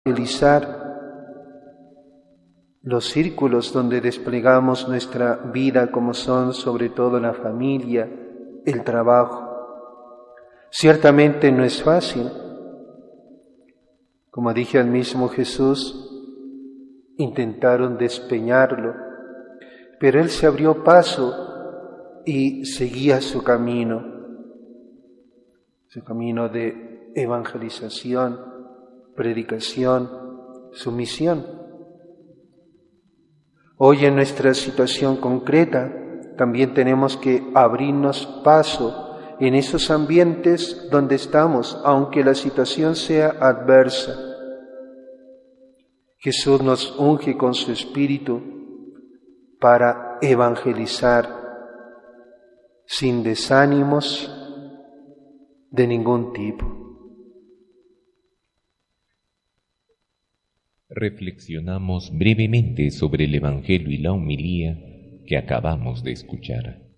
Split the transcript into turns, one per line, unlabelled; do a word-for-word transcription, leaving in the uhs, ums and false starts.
Utilizar los círculos donde desplegamos nuestra vida, como son sobre todo la familia, el trabajo. Ciertamente no es fácil. Como dije al mismo Jesús, intentaron despeñarlo, pero él se abrió paso y seguía su camino, su camino de evangelización, predicación, su misión. Hoy en nuestra situación concreta también tenemos que abrirnos paso en esos ambientes donde estamos, aunque la situación sea adversa. Jesús nos unge con su Espíritu para evangelizar sin desánimos de ningún tipo.
Reflexionamos brevemente sobre el Evangelio y la homilía que acabamos de escuchar.